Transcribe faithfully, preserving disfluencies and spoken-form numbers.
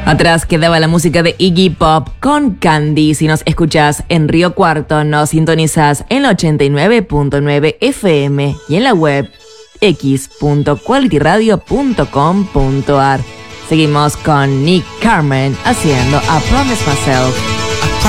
Atrás quedaba la música de Iggy Pop con Candy. Si nos escuchás en Río Cuarto, nos sintonizás en la ochenta y nueve punto nueve F M y en la web x punto quality radio punto com punto a r. Seguimos con Nick Carmen haciendo I Promise Myself.